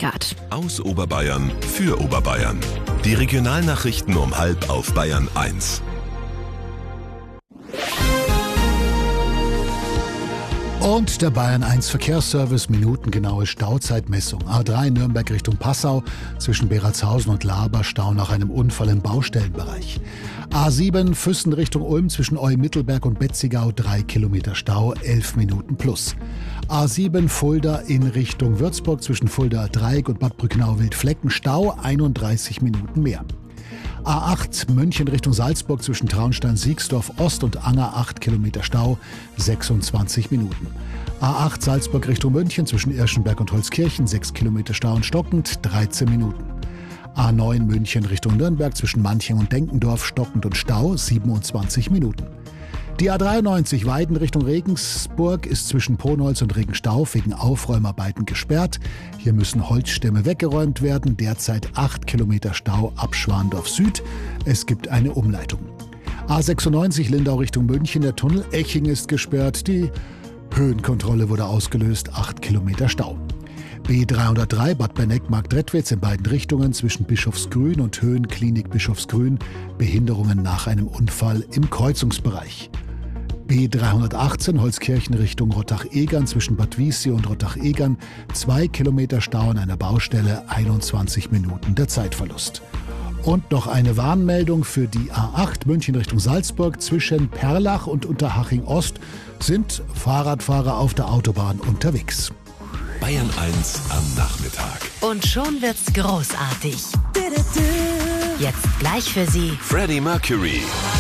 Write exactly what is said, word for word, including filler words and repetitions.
Plakat. Aus Oberbayern für Oberbayern. Die Regionalnachrichten um halb auf Bayern eins. Und der Bayern eins Verkehrsservice, minutengenaue Stauzeitmessung. A drei Nürnberg Richtung Passau, zwischen Beratshausen und Laber Stau nach einem Unfall im Baustellenbereich. A sieben Füssen Richtung Ulm, zwischen Eu-Mittelberg und Betzigau, drei Kilometer Stau, elf Minuten plus. A sieben Fulda in Richtung Würzburg, zwischen Fuldaer Dreieck und Bad Brücknau-Wildflecken, Stau, einunddreißig Minuten mehr. A acht München Richtung Salzburg, zwischen Traunstein-Siegsdorf Ost und Anger, acht Kilometer Stau, sechsundzwanzig Minuten. A acht Salzburg Richtung München, zwischen Irschenberg und Holzkirchen, sechs Kilometer Stau und stockend, dreizehn Minuten. A neun München Richtung Nürnberg, zwischen Manching und Denkendorf, stockend und Stau, siebenundzwanzig Minuten. Die A dreiundneunzig Weiden Richtung Regensburg ist zwischen Ponholz und Regenstauf wegen Aufräumarbeiten gesperrt. Hier müssen Holzstämme weggeräumt werden. Derzeit acht Kilometer Stau ab Schwandorf Süd. Es gibt eine Umleitung. A sechsundneunzig Lindau Richtung München. Der Tunnel Eching ist gesperrt. Die Höhenkontrolle wurde ausgelöst. acht Kilometer Stau. B dreihundertdrei Bad Benneck-Marktredwitz in beiden Richtungen zwischen Bischofsgrün und Höhenklinik Bischofsgrün. Behinderungen nach einem Unfall im Kreuzungsbereich. B dreihundertachtzehn Holzkirchen Richtung Rottach-Egern zwischen Bad Wiessee und Rottach-Egern. Zwei Kilometer Stau an einer Baustelle, einundzwanzig Minuten der Zeitverlust. Und noch eine Warnmeldung für die A acht München Richtung Salzburg. Zwischen Perlach und Unterhaching Ost sind Fahrradfahrer auf der Autobahn unterwegs. Bayern eins am Nachmittag. Und schon wird's großartig. Jetzt gleich für Sie Freddie Mercury.